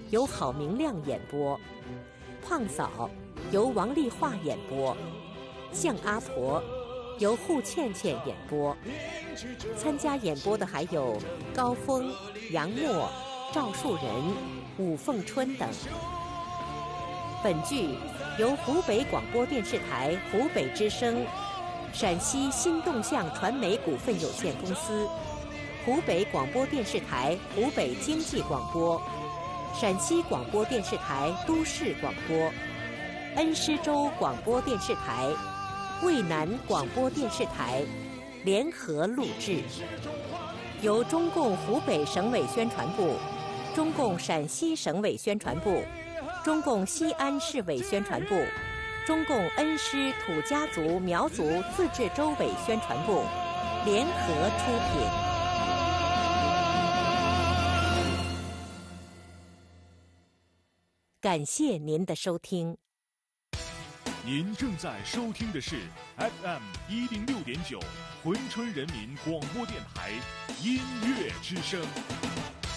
由郝明亮演播，胖嫂由王丽华演播，向阿婆由户倩倩演播。参加演播的还有高峰、杨默、赵树人、武凤春等。本剧由湖北广播电视台湖北之声、陕西新动向传媒股份有限公司、湖北广播电视台湖北经济广播、陕西广播电视台都市广播、恩施州广播电视台、渭南广播电视台联合录制，由中共湖北省委宣传部、中共陕西省委宣传部、中共西安市委宣传部、中共恩施土家族苗族自治州委宣传部联合出品。感谢您的收听。 您正在收听的是 FM106.9 珲春人民广播电台音乐之声。